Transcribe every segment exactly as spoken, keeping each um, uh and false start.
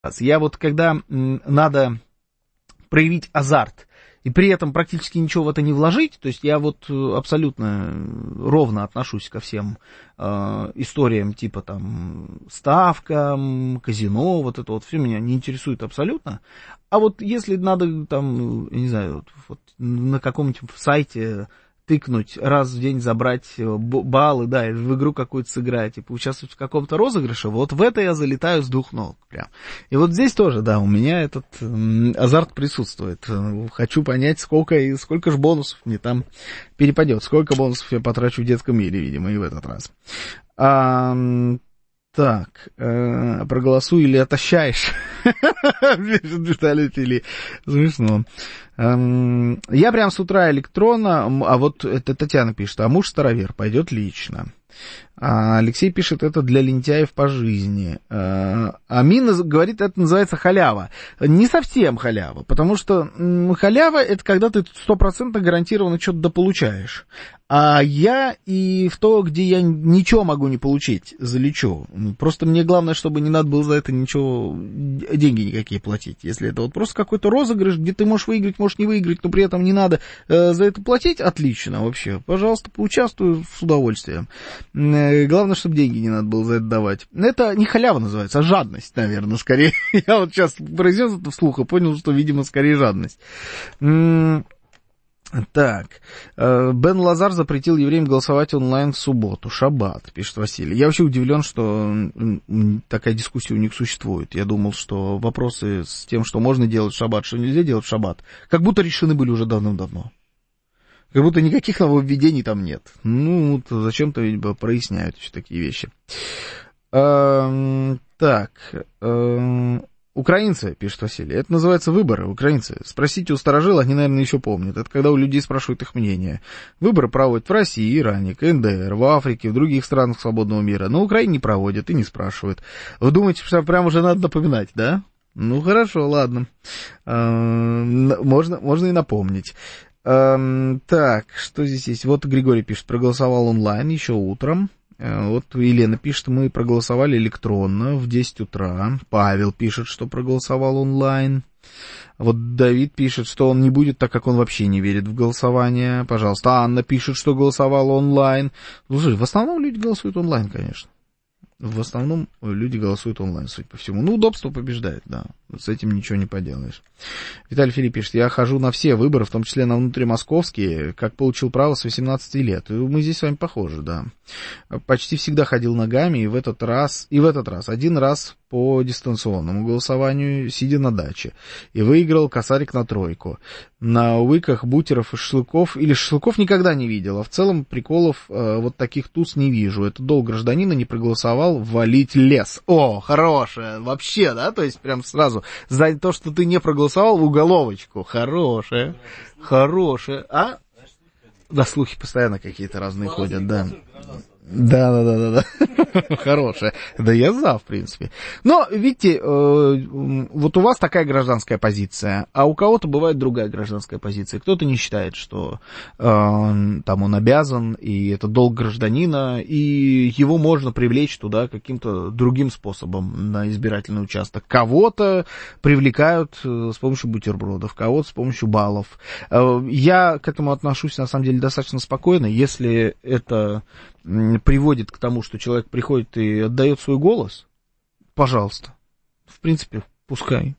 Я вот когда надо проявить азарт и при этом практически ничего в это не вложить, то есть я вот абсолютно ровно отношусь ко всем э, историям типа там ставка, казино, вот это вот все меня не интересует абсолютно. А вот если надо там, я не знаю, вот на каком-нибудь сайте тыкнуть, раз в день забрать баллы, да, и в игру какую-то сыграть, и поучаствовать в каком-то розыгрыше, вот в это я залетаю с двух ног прям. И вот здесь тоже, да, у меня этот м, азарт присутствует. Хочу понять, сколько и сколько же бонусов мне там перепадет, сколько бонусов я потрачу в детском мире, видимо, и в этот раз. А, так, э, проголосуй или отощаешь? Смешно. Я прям с утра электронно, а вот это Татьяна пишет, а муж старовер, пойдет лично. А Алексей пишет, это для лентяев по жизни. А Мина говорит, это называется халява. Не совсем халява, потому что халява это когда ты стопроцентно гарантированно что-то дополучаешь. А я и в то, где я ничего могу не получить, залечу. Просто мне главное, чтобы не надо было за это ничего, деньги никакие платить. Если это вот просто какой-то розыгрыш, где ты можешь выиграть, можешь не выиграть, но при этом не надо э, за это платить, отлично вообще. Пожалуйста, поучаствую с удовольствием. Э, главное, чтобы деньги не надо было за это давать. Это не халява называется, а жадность, наверное, скорее. Я вот сейчас произнес это вслух и понял, что, видимо, скорее жадность. Так, Бен Лазар запретил евреям голосовать онлайн в субботу, шаббат, пишет Василий. Я вообще удивлен, что такая дискуссия у них существует. Я думал, что вопросы с тем, что можно делать в шаббат, что нельзя делать в шаббат, как будто решены были уже давным-давно. Как будто никаких нововведений там нет. Ну, вот зачем-то, видимо, проясняют еще такие вещи. Так... Украинцы, пишет Василий, это называется выборы, украинцы. Спросите у старожил, они, наверное, еще помнят. Это когда у людей спрашивают их мнение. Выборы проводят в России, Иране, ка эн дэ эр, в Африке, в других странах свободного мира. На Украине не проводят и не спрашивают. Вы думаете, что прям уже надо напоминать, да? Ну, хорошо, ладно. Можно, можно и напомнить. Так, что здесь есть? Вот Григорий пишет, проголосовал онлайн еще утром. Вот Елена пишет, мы проголосовали электронно в десять утра. Павел пишет, что проголосовал онлайн. Вот Давид пишет, что он не будет, так как он вообще не верит в голосование. Пожалуйста, Анна пишет, что голосовала онлайн. Слушай, в основном люди голосуют онлайн, конечно. В основном люди голосуют онлайн, судя по всему. Ну, удобство побеждает, да. С этим ничего не поделаешь. Виталий Филипп пишет, я хожу на все выборы, в том числе на внутримосковские, как получил право с восемнадцати лет. И мы здесь с вами похожи, да. Почти всегда ходил ногами, и в этот раз, и в этот раз, один раз по дистанционному голосованию, сидя на даче. И выиграл косарик на тройку. На увыках бутеров и шашлыков, или шашлыков никогда не видел, а в целом приколов э, вот таких туз не вижу. Это долг гражданина, не проголосовал, валить лес. О, хорошее, вообще, да, то есть прям сразу за то, что ты не проголосовал, в уголовочку. Хорошее, хорошее, а? Да, слухи постоянно какие-то разные ходят, да. Да, да, да, да, да. Хорошая. Да я за, в принципе. Но, видите, э, вот у вас такая гражданская позиция, а у кого-то бывает другая гражданская позиция. Кто-то не считает, что э, там он обязан, и это долг гражданина, и его можно привлечь туда каким-то другим способом на избирательный участок. Кого-то привлекают с помощью бутербродов, кого-то с помощью баллов. Э, я к этому отношусь, на самом деле, достаточно спокойно, если это приводит к тому, что человек приходит и отдает свой голос, пожалуйста, в принципе, пускай.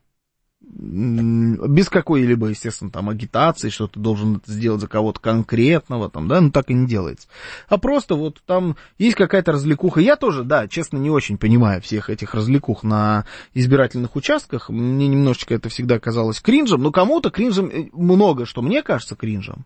Без какой-либо, естественно, там, агитации, что ты должен это сделать за кого-то конкретного, там, да, ну, так и не делается. А просто вот там есть какая-то развлекуха. Я тоже, да, честно, не очень понимаю всех этих развлекух на избирательных участках. Мне немножечко это всегда казалось кринжем, но кому-то кринжем много, что мне кажется кринжем.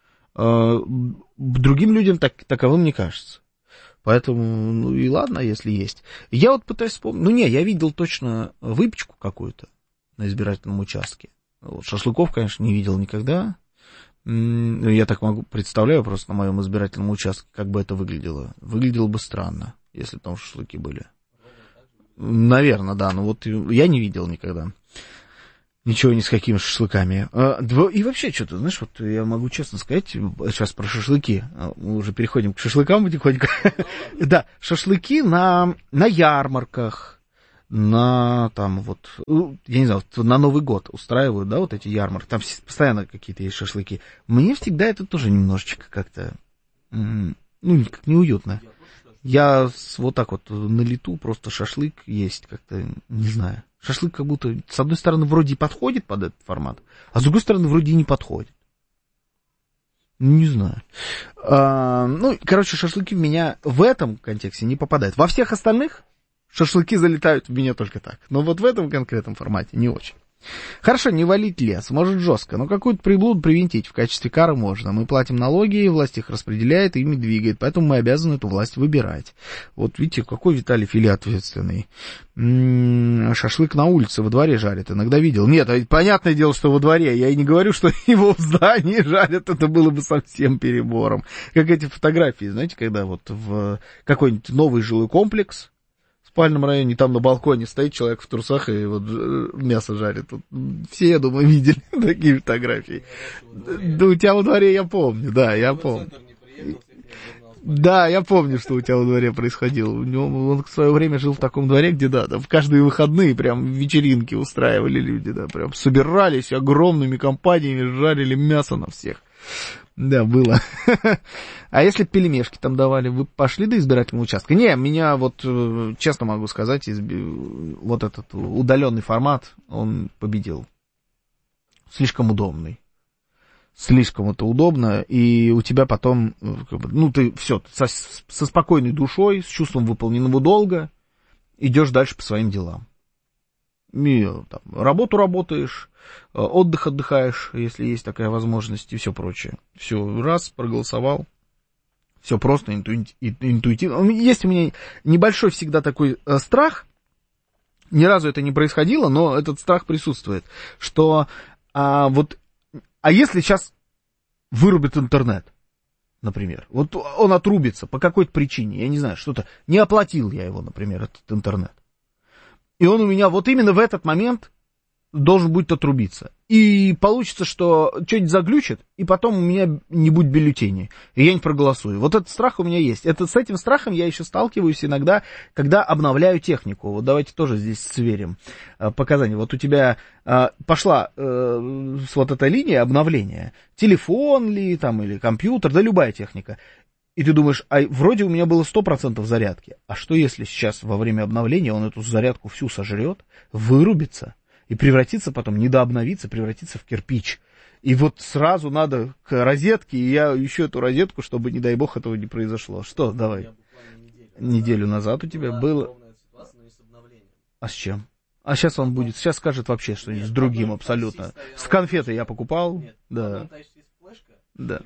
Другим людям так, таковым не кажется. Поэтому, ну и ладно, если есть. Я вот пытаюсь вспомнить. Ну не, я видел точно выпечку какую-то на избирательном участке. Вот, шашлыков, конечно, не видел никогда. Я так могу, представляю просто на моем избирательном участке, как бы это выглядело. Выглядело бы странно, если там шашлыки были. Наверное, да, но вот я не видел никогда. Ничего ни с какими шашлыками. И вообще, что-то, знаешь, вот я могу честно сказать, сейчас про шашлыки, мы уже переходим к шашлыкам потихоньку. Да, шашлыки на, на ярмарках, на, там, вот, я не знаю, на Новый год устраивают, да, вот эти ярмарки, там постоянно какие-то есть шашлыки. Мне всегда это тоже немножечко как-то, ну, как неуютно. Я вот так вот на лету просто шашлык есть как-то, не знаю. Шашлык как будто, с одной стороны, вроде и подходит под этот формат, а с другой стороны, вроде и не подходит. Не знаю. А, ну, короче, шашлыки в меня в этом контексте не попадают. Во всех остальных шашлыки залетают в меня только так. Но вот в этом конкретном формате не очень. Хорошо, не валить лес, может жестко, но какую-то приблуду привинтить в качестве кары можно. Мы платим налоги, власть их распределяет и ими двигает, поэтому мы обязаны эту власть выбирать. Вот видите, какой Виталий Фили ответственный. М-м, шашлык на улице, во дворе жарят, иногда видел. Нет, понятное дело, что во дворе, я и не говорю, что его в здании жарят, это было бы совсем перебором. Как эти фотографии, знаете, когда вот в какой-нибудь новый жилой комплекс, в спальном районе, там на балконе стоит человек в трусах и вот мясо жарит. Все, я думаю, видели такие фотографии. Да у тебя во дворе, я помню, да, я помню. Да, я помню, что у тебя во дворе происходило. У него, он в свое время жил в таком дворе, где, да, там в каждые выходные прям вечеринки устраивали люди, да, прям собирались огромными компаниями, жарили мясо на всех. Да, было. А если пельмешки там давали, вы пошли до избирательного участка? Не, меня вот, честно могу сказать, изби... вот этот удаленный формат, он победил. Слишком удобный. Слишком это удобно, и у тебя потом, ну, ты все, со, со спокойной душой, с чувством выполненного долга идешь дальше по своим делам. И, там, работу работаешь, отдых отдыхаешь, если есть такая возможность, и все прочее. Все, раз, проголосовал, все просто, интуитивно. Есть у меня небольшой всегда такой э, страх, ни разу это не происходило, но этот страх присутствует, что а, вот, а если сейчас вырубит интернет, например, вот он отрубится по какой-то причине, я не знаю, что-то, не оплатил я его, например, этот интернет. И он у меня вот именно в этот момент должен будет отрубиться. И получится, что что-нибудь заглючит, и потом у меня не будет бюллетеней, и я не проголосую. Вот этот страх у меня есть. Это, с этим страхом я еще сталкиваюсь иногда, когда обновляю технику. Вот давайте тоже здесь сверим э, показания. Вот у тебя э, пошла э, вот эта линия обновления. Телефон ли там, или компьютер, да любая техника. И ты думаешь, а вроде у меня было сто процентов зарядки. А что если сейчас во время обновления он эту зарядку всю сожрет, вырубится и превратится потом, недообновится, превратится в кирпич. И вот сразу надо к розетке, и я ищу эту розетку, чтобы, не дай бог, этого не произошло. Что, давай. Неделю, неделю назад у тебя было... А с чем? А сейчас он будет, сейчас скажет вообще что-нибудь с другим абсолютно. С конфетой я покупал. Нет, да. Да.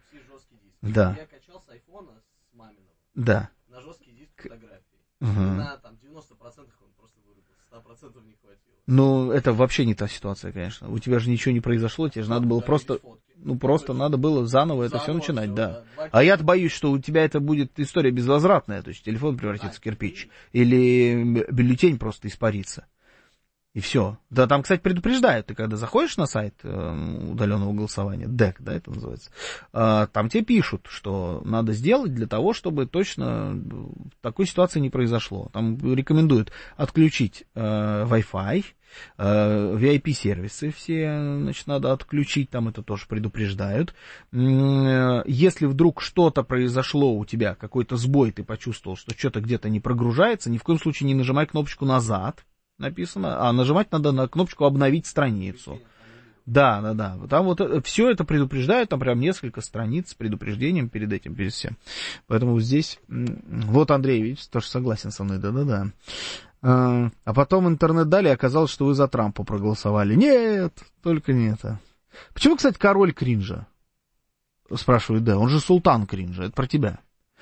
Да. Я качал с айфона с маминого. Да. На жесткий диск фотографии. Угу. На там девяносто процентов он просто вырубил, сто процентов не хватило. Ну, это вообще не та ситуация, конечно. У тебя же ничего не произошло, тебе же надо было просто, ну, просто надо было заново это все начинать, да. А я-то боюсь, что у тебя это будет история безвозвратная, то есть телефон превратится в кирпич, или бюллетень просто испарится. И все. Да, там, кстати, предупреждают, ты когда заходишь на сайт э, удаленного голосования, дэк, да, это называется, э, там тебе пишут, что надо сделать для того, чтобы точно такой ситуации не произошло. Там рекомендуют отключить э, Wi-Fi, э, ви ай пи-сервисы все, значит, надо отключить, там это тоже предупреждают. Э, если вдруг что-то произошло у тебя, какой-то сбой, ты почувствовал, что что-то где-то не прогружается, ни в коем случае не нажимай кнопочку «назад», написано, а нажимать надо на кнопочку «обновить страницу». Да, да, да. Там вот все это предупреждают, там прям несколько страниц с предупреждением перед этим, перед всем. Поэтому здесь, вот Андрей, видите, тоже согласен со мной, да-да-да. А, а потом интернет дали, оказалось, что вы за Трампа проголосовали. Нет, только не это. Почему, кстати, король кринжа? Спрашивает, да, он же султан кринжа, это про тебя.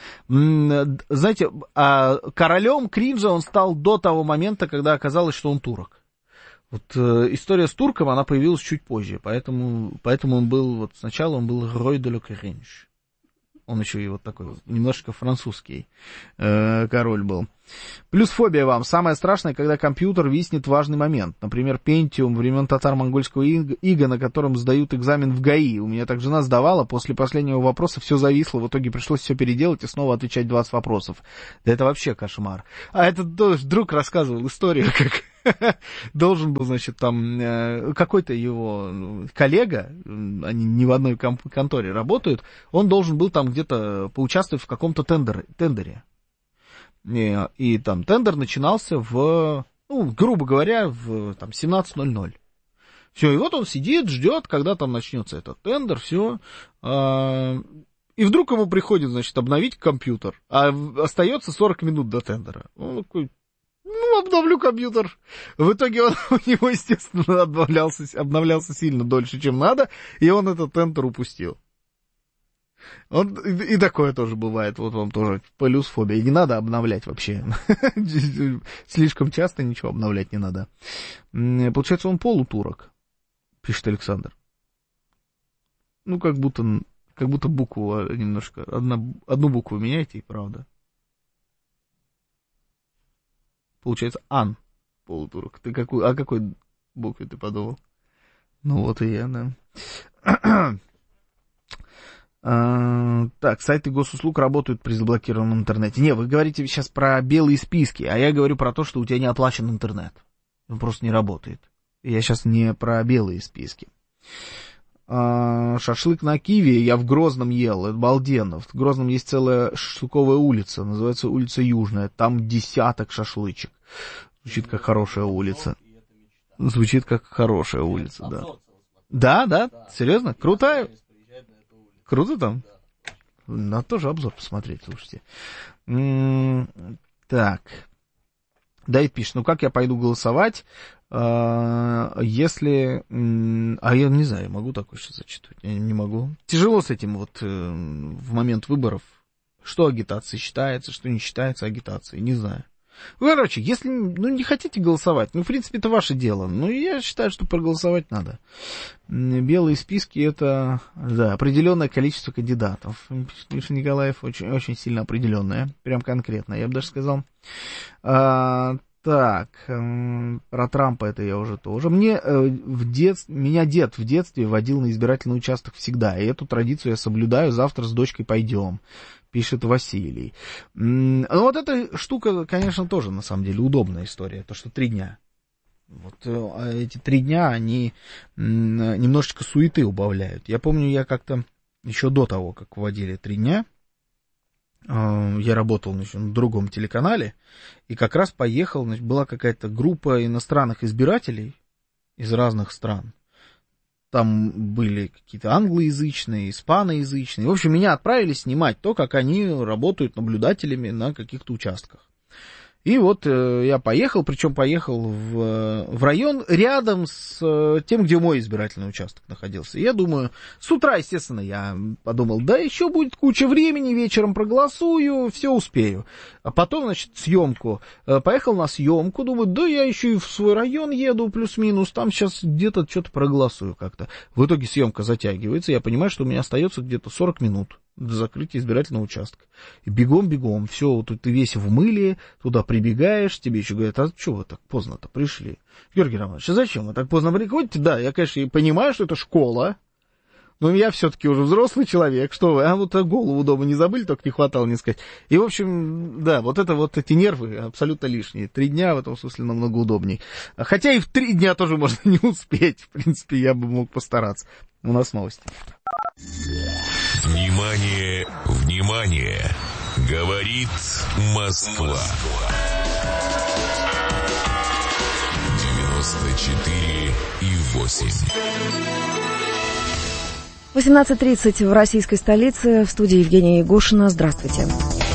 Знаете, королем кринжа он стал до того момента, когда оказалось, что он турок. Вот э, история с турком, она появилась чуть позже, поэтому, поэтому он был, вот сначала он был Рой де ле Кринж. Он еще и вот такой немножечко французский э, король был. Плюс фобия вам. Самое страшное, когда компьютер виснет в важный момент. Например, Pentium времен татаро-монгольского ига, на котором сдают экзамен в ГАИ. У меня так жена сдавала, после последнего вопроса все зависло, в итоге пришлось все переделать и снова отвечать двадцать вопросов. Да это вообще кошмар. А этот друг рассказывал историю, как должен был, значит, там какой-то его коллега, они не в одной конторе работают, он должен был там где-то поучаствовать в каком-то тендере. тендере. И, и там тендер начинался в, ну, грубо говоря, в там, семнадцать ноль ноль. Все, и вот он сидит, ждет, когда там начнется этот тендер, все. А, и вдруг ему приходит, значит, обновить компьютер, а остается сорок минут до тендера. Он такой, ну, обновлю компьютер. В итоге он у него, естественно, обновлялся, обновлялся сильно дольше, чем надо, и он этот тендер упустил. Он, и, и такое тоже бывает, вот вам тоже плюс фобия. И не надо обновлять вообще. Слишком часто ничего обновлять не надо. Получается, он полутурок, пишет Александр. Ну, как будто, как будто букву немножко, одна, одну букву меняйте, и правда. Получается, Ан, полутурок. Ты какую, о какой букве ты подумал? Ну, вот и я, да. Uh, так, сайты госуслуг работают при заблокированном интернете. Не, вы говорите сейчас про белые списки, а я говорю про то, что у тебя не оплачен интернет. Он просто не работает. Я сейчас не про белые списки. Uh, шашлык на Киеве я в Грозном ел, это обалденно. В Грозном есть целая шашлыковая улица, называется улица Южная. Там десяток шашлычек. Звучит как хорошая улица. Звучит как хорошая улица, да. Да, да, серьезно? Крутая? Круто там? Надо тоже обзор посмотреть, слушайте. М-м- так. Давид пишет, ну как я пойду голосовать, а- если... М- а я не знаю, могу такое сейчас зачитывать? Я не могу. Тяжело с этим вот э- в момент выборов. Что агитацией считается, что не считается агитацией, не знаю. Короче, если ну, не хотите голосовать, ну, в принципе, это ваше дело. Ну, я считаю, что проголосовать надо. Белые списки — это, да, определенное количество кандидатов. Миша Николаев очень, очень сильно определенное, прям конкретно, я бы даже сказал. А, так, про Трампа это я уже тоже. Мне в дет... Меня дед в детстве водил на избирательный участок всегда, и эту традицию я соблюдаю, завтра с дочкой пойдем. Пишет Василий. Ну, вот эта штука, конечно, тоже, на самом деле, удобная история. То, что три дня. Вот эти три дня, они немножечко суеты убавляют. Я помню, я как-то еще до того, как вводили три дня, я работал значит, на другом телеканале, и как раз поехал, значит, была какая-то группа иностранных избирателей из разных стран. Там были какие-то англоязычные, испаноязычные. В общем, меня отправили снимать то, как они работают наблюдателями на каких-то участках. И вот э, я поехал, причем поехал в, в район рядом с э, тем, где мой избирательный участок находился. И я думаю, с утра, естественно, я подумал, да еще будет куча времени, вечером проголосую, все успею. А потом, значит, съемку. Э, поехал на съемку, думаю, да я еще и в свой район еду, плюс-минус, там сейчас где-то что-то проголосую как-то. В итоге съемка затягивается, я понимаю, что у меня остается где-то сорок минут до закрытия избирательного участка. И бегом-бегом, все, вот ты весь в мыле, туда прибегаешь, тебе еще говорят, а что вы так поздно-то пришли? Георгий Романович, а зачем вы так поздно приходите? Да, я, конечно, понимаю, что это школа, но я все-таки уже взрослый человек, что вы, а вот голову дома не забыли, только не хватало не сказать. И, в общем, да, вот это вот эти нервы абсолютно лишние. Три дня в этом смысле намного удобней. Хотя и в три дня тоже можно не успеть, в принципе, я бы мог постараться. У нас новости. Внимание, внимание! Говорит Москва. девяносто четыре и восемь. восемнадцать тридцать в российской столице. В студии Евгения Егошина. Здравствуйте.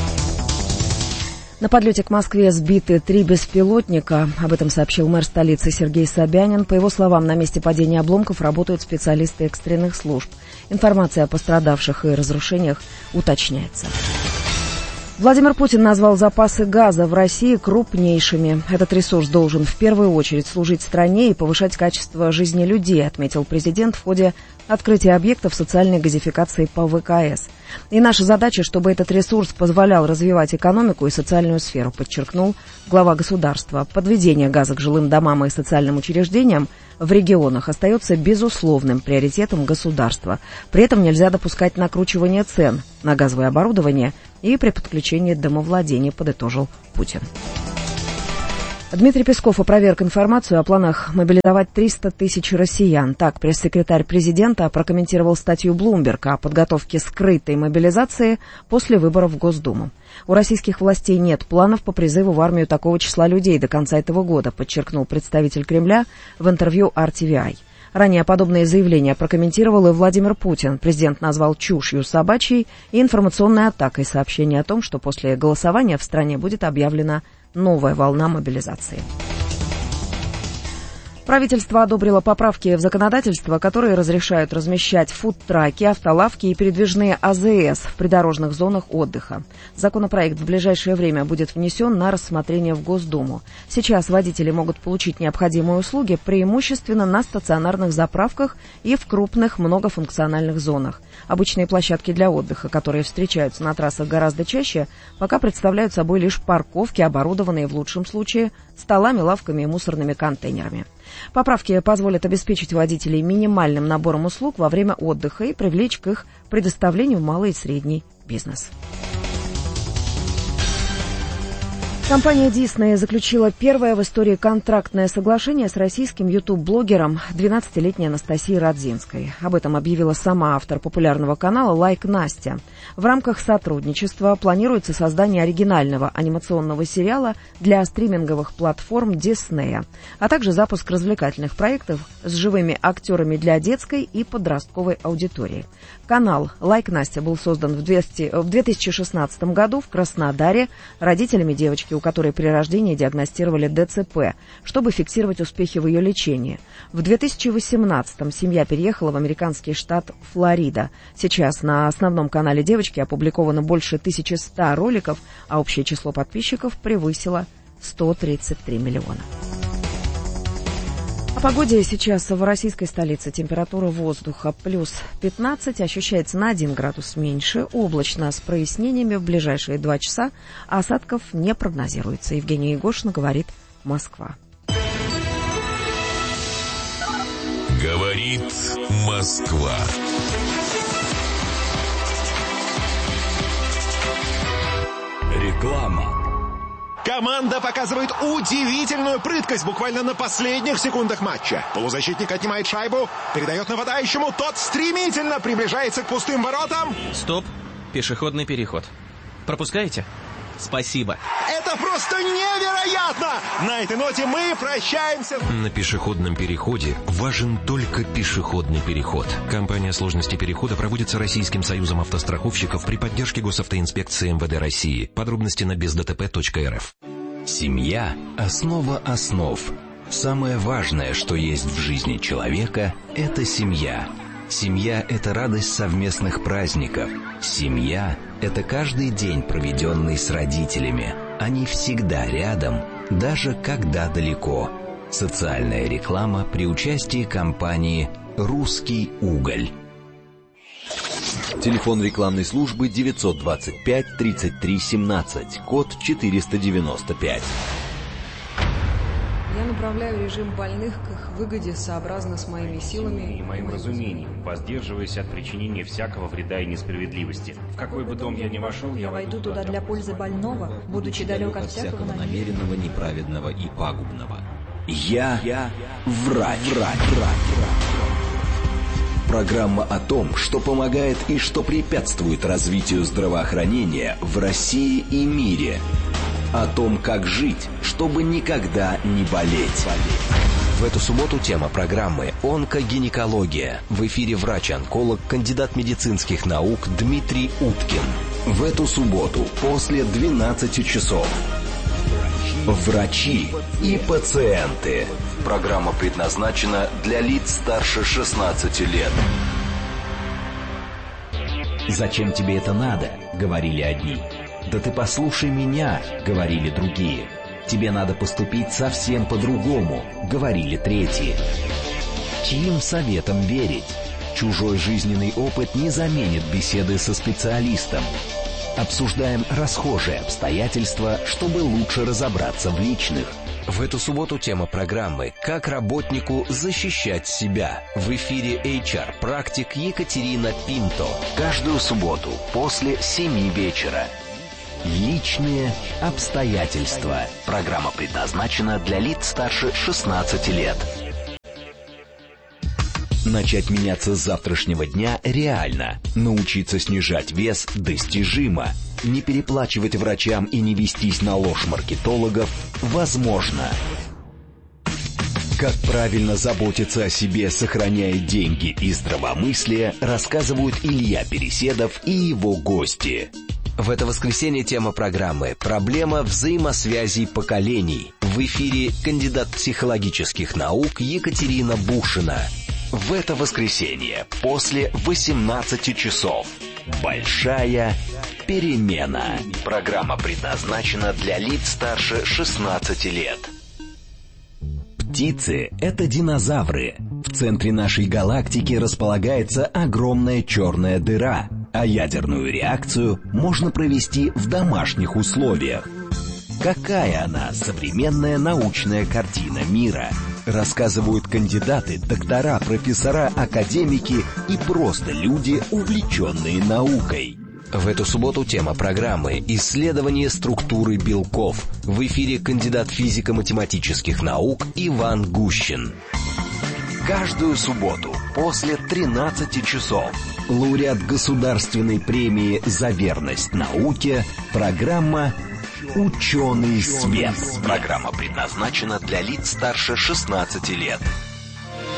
На подлете к Москве сбиты три беспилотника. Об этом сообщил мэр столицы Сергей Собянин. По его словам, на месте падения обломков работают специалисты экстренных служб. Информация о пострадавших и разрушениях уточняется. Владимир Путин назвал запасы газа в России крупнейшими. Этот ресурс должен в первую очередь служить стране и повышать качество жизни людей, отметил президент в ходе открытия объектов социальной газификации по вэ ка эс. И наша задача, чтобы этот ресурс позволял развивать экономику и социальную сферу, подчеркнул глава государства. Подведение газа к жилым домам и социальным учреждениям в регионах остается безусловным приоритетом государства. При этом нельзя допускать накручивание цен на газовое оборудование и при подключении домовладения, подытожил Путин. Дмитрий Песков опроверг информацию о планах мобилизовать триста тысяч россиян. Так, пресс-секретарь президента прокомментировал статью Bloomberg о подготовке скрытой мобилизации после выборов в Госдуму. У российских властей нет планов по призыву в армию такого числа людей до конца этого года, подчеркнул представитель Кремля в интервью ар ти ви ай. Ранее подобные заявления прокомментировал и Владимир Путин. Президент назвал чушью собачьей и информационной атакой сообщение о том, что после голосования в стране будет объявлена новая волна мобилизации. Правительство одобрило поправки в законодательство, которые разрешают размещать фудтраки, автолавки и передвижные а зэ эс в придорожных зонах отдыха. Законопроект в ближайшее время будет внесен на рассмотрение в Госдуму. Сейчас водители могут получить необходимые услуги преимущественно на стационарных заправках и в крупных многофункциональных зонах. Обычные площадки для отдыха, которые встречаются на трассах гораздо чаще, пока представляют собой лишь парковки, оборудованные в лучшем случае столами, лавками и мусорными контейнерами. Поправки позволят обеспечить водителей минимальным набором услуг во время отдыха и привлечь к их предоставлению малый и средний бизнес. Компания Disney заключила первое в истории контрактное соглашение с российским ютуб-блогером двенадцатилетней Анастасией Радзинской. Об этом объявила сама автор популярного канала «Лайк Настя». В рамках сотрудничества планируется создание оригинального анимационного сериала для стриминговых платформ Disney, а также запуск развлекательных проектов с живыми актерами для детской и подростковой аудитории. Канал «Лайк Настя» был создан в две тысячи шестнадцатом году в Краснодаре родителями девочки, у которой при рождении диагностировали дэ цэ пэ, чтобы фиксировать успехи в ее лечении. В две тысячи восемнадцатом семья переехала в американский штат Флорида. Сейчас на основном канале девочки опубликовано больше тысячи ста роликов, а общее число подписчиков превысило сто тридцать три миллиона. О погоде сейчас в российской столице. Температура воздуха плюс пятнадцать, ощущается на один градус меньше, облачно с прояснениями в ближайшие два часа, а осадков не прогнозируется. Евгения Егошина говорит «Москва». Говорит Москва. Реклама. Команда показывает удивительную прыткость буквально на последних секундах матча. Полузащитник отнимает шайбу, передает нападающему, тот стремительно приближается к пустым воротам. Стоп, пешеходный переход. Пропускаете? Спасибо. Это просто невероятно! На этой ноте мы прощаемся. На пешеходном переходе важен только пешеходный переход. Компания сложности перехода проводится Российским союзом автостраховщиков при поддержке госавтоинспекции эм вэ дэ России. Подробности на без дэ тэ пэ точка эр эф. Семья – основа основ. Самое важное, что есть в жизни человека – это семья. Семья – это радость совместных праздников. Семья – это каждый день, проведенный с родителями. Они всегда рядом, даже когда далеко. Социальная реклама при участии компании «Русский уголь». Телефон рекламной службы девятьсот двадцать пять тридцать три семнадцать, код четыреста девяносто пять. Я направляю режим больных к их выгоде сообразно с моими силами и моим разумением, воздерживаясь от причинения всякого вреда и несправедливости. В какой бы дом я ни вошел, я войду туда для пользы больного, будучи далек от всякого намеренного, неправедного и пагубного. Я, я врач, врач, врач. Программа о том, что помогает и что препятствует развитию здравоохранения в России и мире. О том, как жить, чтобы никогда не болеть. В эту субботу тема программы «Онкогинекология». В эфире врач-онколог, кандидат медицинских наук Дмитрий Уткин. В эту субботу после двенадцати часов. Врачи и пациенты. Программа предназначена для лиц старше шестнадцати лет. «Зачем тебе это надо?» — говорили одни. «Да ты послушай меня», — говорили другие. «Тебе надо поступить совсем по-другому», — говорили третьи. Чьим советам верить? Чужой жизненный опыт не заменит беседы со специалистом. Обсуждаем расхожие обстоятельства, чтобы лучше разобраться в личных. В эту субботу тема программы «Как работнику защищать себя». В эфире эйч ар-практик Екатерина Пинто. Каждую субботу после семи вечера. Личные обстоятельства. Программа предназначена для лиц старше шестнадцати лет. Начать меняться с завтрашнего дня реально. Научиться снижать вес достижимо. Не переплачивать врачам и не вестись на ложь маркетологов возможно. Как правильно заботиться о себе, сохраняя деньги и здравомыслие, рассказывают Илья Переседов и его гости. В это воскресенье тема программы «Проблема взаимосвязей поколений». В эфире кандидат психологических наук Екатерина Бушина. В это воскресенье после восемнадцати часов. Большая перемена. Программа предназначена для лиц старше шестнадцати лет. Птицы — это динозавры. В центре нашей галактики располагается огромная черная дыра, а ядерную реакцию можно провести в домашних условиях. Какая она, современная научная картина мира? Рассказывают кандидаты, доктора, профессора, академики и просто люди, увлеченные наукой. В эту субботу тема программы «Исследование структуры белков». В эфире кандидат физико-математических наук Иван Гущин. Каждую субботу после тринадцати часов лауреат государственной премии «За верность науке» программа «Ученый свет». Программа предназначена для лиц старше шестнадцати лет.